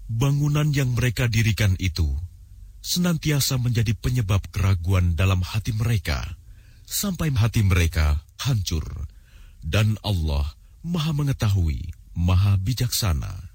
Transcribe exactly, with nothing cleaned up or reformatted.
bangunan yang mereka dirikan itu senantiasa menjadi penyebab keraguan dalam hati mereka, sampai hati mereka hancur. Dan Allah Maha Mengetahui, Maha Bijaksana.